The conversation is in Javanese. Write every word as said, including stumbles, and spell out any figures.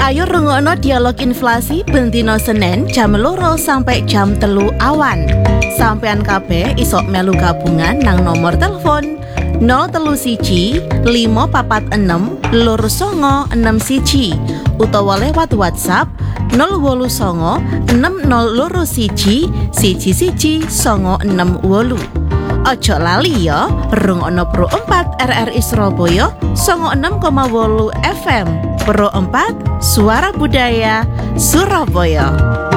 Ayo rungokno dialog inflasi bentino Senin jam loro sampai jam telu awan. Sampean kabeh isok melu gabungan nang nomor telepon nol telu siji lima papat enem loro songo enam siji utawa lewat WhatsApp nol wolu songo enam nol loro siji siji siji songo enam wolu. Ojo lali ya, rungokno Pro empat R R I Surabaya songo enam koma wolu F M. Pro empat Suara Budaya Surabaya.